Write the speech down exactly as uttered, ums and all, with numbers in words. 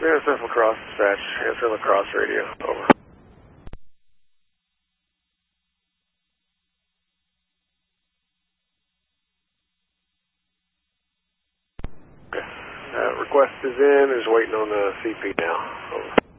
Minnesota Lacrosse dispatch, Minnesota Lacrosse radio, over. Okay. Uh, request is in, is waiting on the C P now, over.